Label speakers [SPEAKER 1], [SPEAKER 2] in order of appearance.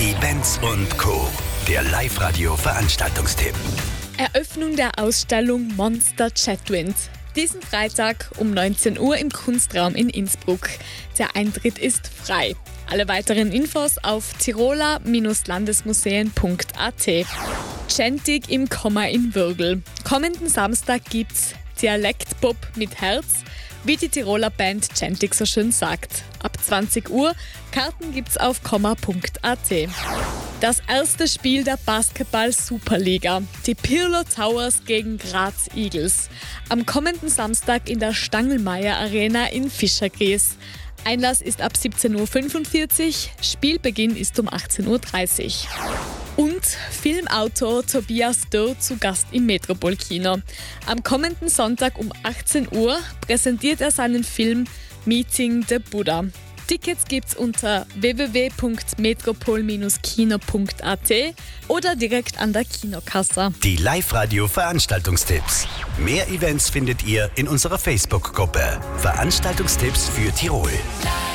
[SPEAKER 1] Events und Co. Der Live-Radio-Veranstaltungstipp.
[SPEAKER 2] Eröffnung der Ausstellung Monster Chatwind. Diesen Freitag um 19 Uhr im Kunstraum in Innsbruck. Der Eintritt ist frei. Alle weiteren Infos auf tiroler-landesmuseen.at. Chantig im Komma in Würgl. Kommenden Samstag gibt's Dialektpop mit Herz, wie die Tiroler Band Chantig so schön sagt. Ab 20 Uhr, Karten gibt's auf komma.at. Das erste Spiel der Basketball-Superliga. Die Pirlo Towers gegen Graz Eagles. Am kommenden Samstag in der Stangelmeier Arena in Fischergries. Einlass ist ab 17.45 Uhr, Spielbeginn ist um 18.30 Uhr. Und Filmautor Tobias Dürr zu Gast im Metropol-Kino. Am kommenden Sonntag um 18 Uhr präsentiert er seinen Film Meeting the Buddha. Tickets gibt's unter www.metropol-kino.at oder direkt an der Kinokasse.
[SPEAKER 1] Die Live-Radio-Veranstaltungstipps. Mehr Events findet ihr in unserer Facebook-Gruppe. Veranstaltungstipps für Tirol.